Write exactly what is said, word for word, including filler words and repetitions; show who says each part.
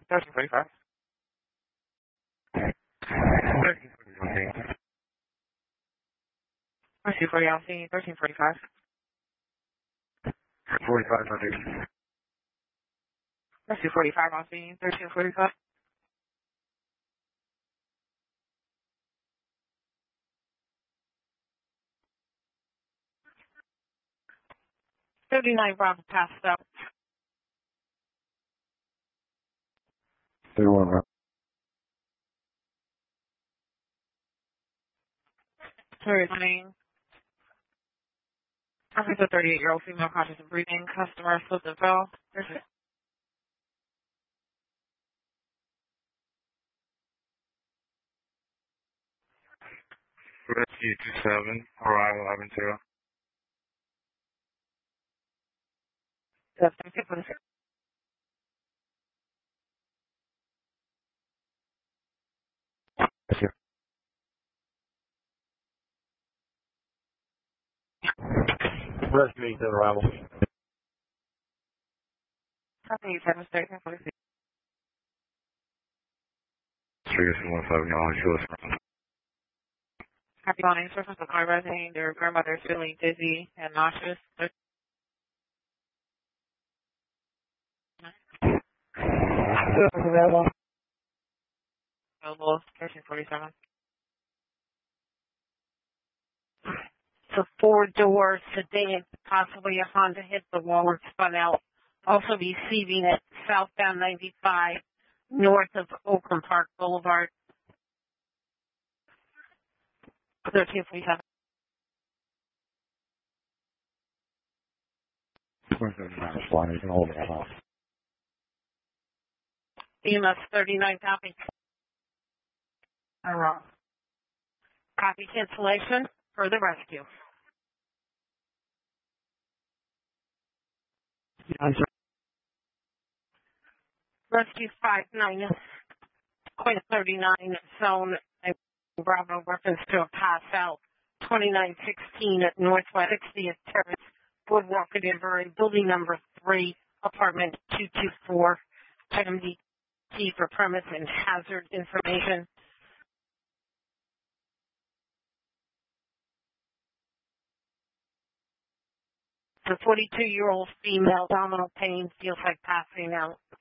Speaker 1: thirteen forty-five. thirteen forty-five. Rescue forty on scene, thirteen forty-five. forty-five hundred. Rescue forty-five on scene, thirteen forty-five. thirty-nine Bravo passed out.
Speaker 2: thirty-one, right?
Speaker 1: thirty-nine. Officer thirty-eight-year-old female conscious and breathing. Customer slipped and fell. Rescue two seven, arrival eleven zero. thirty-six forty-six.
Speaker 2: Yes, sir. Rescue eight seven, arrival.
Speaker 1: Copy seven thirteen forty-six.
Speaker 2: three one five, no,
Speaker 1: Happy on instructions of car resident. Their grandmother is feeling dizzy and nauseous.
Speaker 2: available.
Speaker 1: Available thirteen forty-seven.
Speaker 3: The four-door sedan, possibly a Honda, hit the wall and spun out. Also receiving at southbound ninety-five, north of Oakland Park Boulevard.
Speaker 1: thirteen forty-seven.
Speaker 2: You can hold it off.
Speaker 3: E M S thirty-nine, copy.
Speaker 1: Wrong.
Speaker 3: Copy cancellation for the rescue. Rescue five nine, point thirty-nine, zone Bravo, reference to a pass out, twenty-nine sixteen at Northwest sixtieth Terrace, Boardwalk at Inverary, building number three, apartment two two four, item D T for premise and hazard information. The forty-two-year-old female, abdominal pain, feels like passing out.